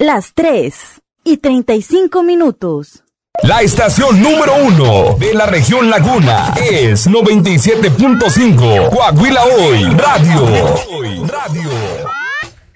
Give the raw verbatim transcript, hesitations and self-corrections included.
las tres y treinta y cinco minutos. La estación número uno de la región Laguna es noventa y siete punto cinco Coahuila Hoy Radio. Radio.